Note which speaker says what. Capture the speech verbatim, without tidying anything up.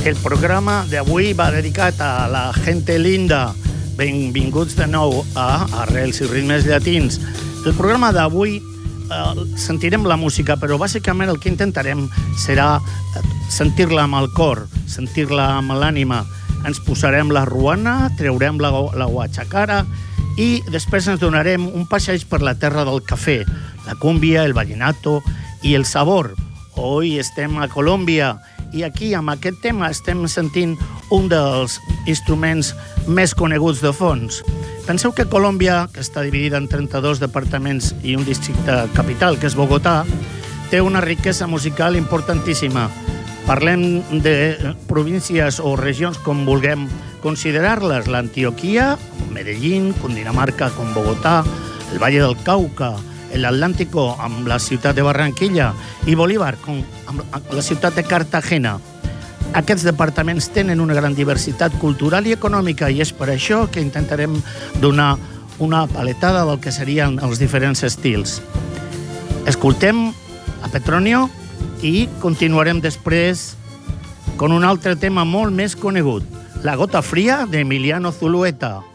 Speaker 1: El programa d'avui va dedicat a la gente linda. Benvinguts de nou a Arrels i ritmes llatins. El programa d'avui eh, sentirem la música, però bàsicament el que intentarem serà sentir-la amb el cor, sentir-la amb l'ànima. Ens posarem la ruana, treurem la, la guachacara i després ens donarem un passeig per la terra del cafè, la cúmbia, el vallenato i el sabor. Avui estem a Colòmbia i aquí, amb aquest tema, estem sentint un dels instruments més coneguts de fons. Penseu que Colòmbia, que està dividida en trenta-dos departaments i un districte capital, que és Bogotà, té una riquesa musical importantíssima. Parlem de províncies o regions com vulguem considerar-les, l'Antioquia, Medellín, Cundinamarca, com Bogotà, el Valle del Cauca, l'Atlàntico amb la ciutat de Barranquilla i Bolívar com amb la ciutat de Cartagena. Aquests departaments tenen una gran diversitat cultural i econòmica i és per això que intentarem donar una paletada del que serien els diferents estils. Escoltem a Petronio i continuarem després con un altre tema molt més conegut, La gota fría de Emiliano Zulueta.